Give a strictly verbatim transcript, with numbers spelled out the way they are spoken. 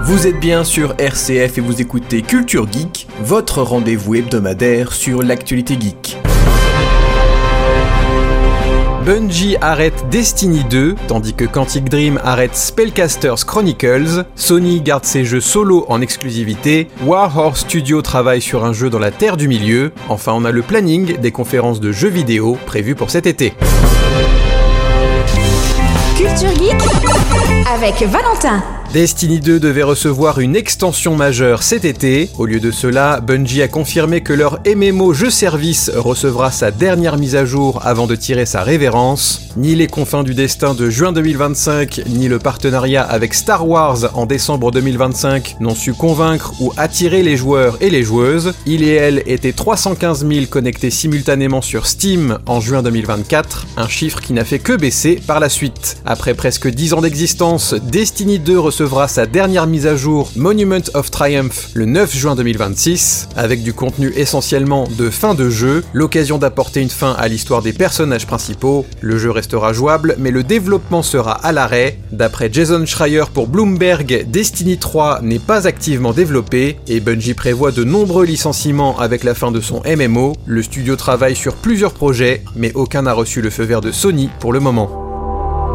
Vous êtes bien sur R C F et vous écoutez Culture Geek, votre rendez-vous hebdomadaire sur l'actualité geek. Bungie arrête Destiny deux, tandis que Quantic Dream arrête Spellcasters Chronicles, Sony garde ses jeux solo en exclusivité, Warhorse Studio travaille sur un jeu dans la Terre du Milieu, enfin on a le planning des conférences de jeux vidéo prévues pour cet été. Culture Geek avec Valentin. Destiny deux devait recevoir une extension majeure cet été. Au lieu de cela, Bungie a confirmé que leur M M O jeu-service recevra sa dernière mise à jour avant de tirer sa révérence. Ni les confins du destin de juin deux mille vingt-cinq, ni le partenariat avec Star Wars en décembre deux mille vingt-cinq n'ont su convaincre ou attirer les joueurs et les joueuses. Il et elle étaient trois cent quinze mille connectés simultanément sur Steam en juin deux mille vingt-quatre, un chiffre qui n'a fait que baisser par la suite. Après presque dix ans d'existence, Destiny deux recevra sa dernière mise à jour Monument of Triumph le neuf juin deux mille vingt-six, avec du contenu essentiellement de fin de jeu, l'occasion d'apporter une fin à l'histoire des personnages principaux. Le jeu restera jouable, mais le développement sera à l'arrêt. D'après Jason Schreier pour Bloomberg, Destiny trois n'est pas activement développé, et Bungie prévoit de nombreux licenciements avec la fin de son M M O. Le studio travaille sur plusieurs projets, mais aucun n'a reçu le feu vert de Sony pour le moment.